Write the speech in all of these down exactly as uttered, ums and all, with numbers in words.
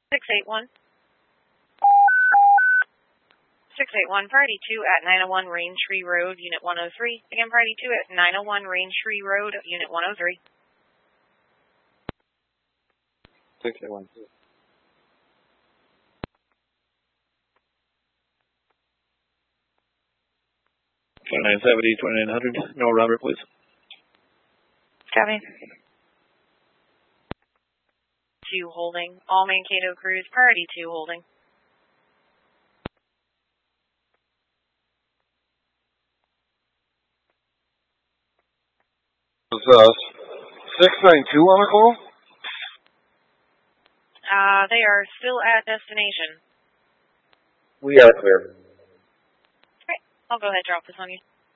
six eight one. six eight one, Priority two at nine oh one Rain Tree Road, Unit one oh three. Again, Priority two at nine oh one Rain Tree Road, Unit one oh three. six eight one. twenty-nine seventy, twenty-nine hundred. No, Robert, please. Copy. two holding. All Mankato crews, Priority two holding. Is uh, six nine two on the call? Uh, they are still at destination. We are clear. Okay, I'll go ahead and drop this on you.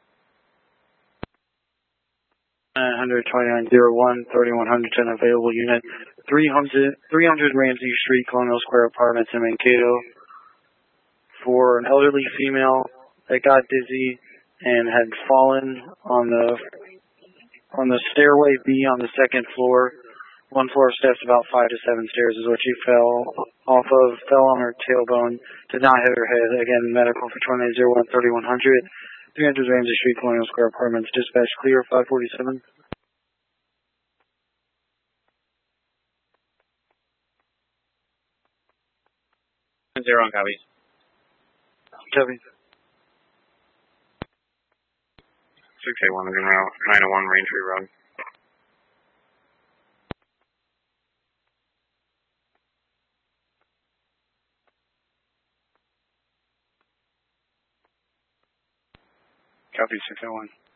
nine hundred, twenty-nine oh one, thirty-one hundred, ten available unit. three hundred, three hundred Ramsey Street, Colonial Square Apartments in Mankato. For an elderly female that got dizzy and had fallen on the on the stairway B on the second floor. One floor of steps, about five to seven stairs is what she fell off of, fell on her tailbone, did not hit her head. Again, medical for twenty-nine oh one, thirty-one hundred. three hundred Ramsey Street, Colonial Square Apartments, dispatch clear, five forty-seven. Zero on copy. Copy. six eight one, nine oh one Rain Tree Road. Copy, six oh one.